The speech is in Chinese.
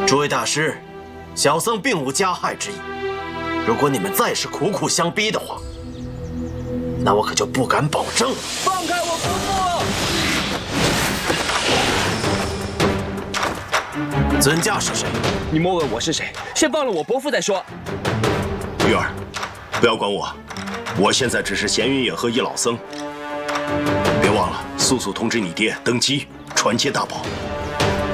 诸位大师，小僧并无加害之意。如果你们再是苦苦相逼的话，那我可就不敢保证了。 放开我伯父！ 尊驾是谁？ 你莫问我是谁，先放了我伯父再说。 玉儿，不要管我，我现在只是闲云野鹤一老僧。别忘了，速速通知你爹登基，传接大宝。